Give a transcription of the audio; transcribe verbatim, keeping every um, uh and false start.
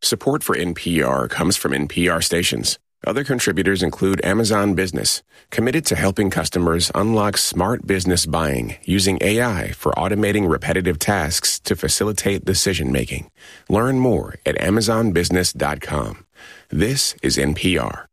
Support for N P R comes from N P R stations. Other contributors include Amazon Business, committed to helping customers unlock smart business buying using A I for automating repetitive tasks to facilitate decision-making. Learn more at amazon business dot com. This is N P R.